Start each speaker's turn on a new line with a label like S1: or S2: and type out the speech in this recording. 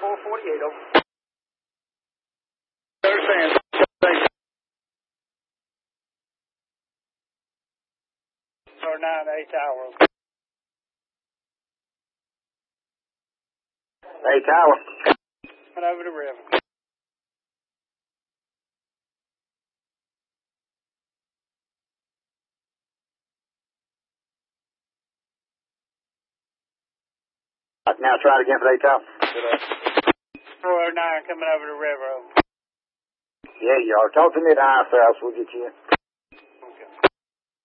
S1: 448, over.
S2: Understand.
S1: Or 9-8 hours.
S2: 8 Tower.
S1: Went over the river.
S2: Now try it again for 8 Tower.
S1: 409 coming over the river.
S2: Yeah, you are. Talk to me at ISS. We'll get you in.